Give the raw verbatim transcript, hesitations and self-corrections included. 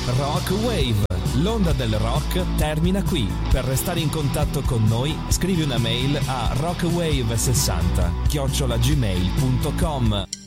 Rock Wave, l'onda del rock termina qui. Per restare in contatto con noi, scrivi una mail a rockwave sessanta chiocciola gmail punto com.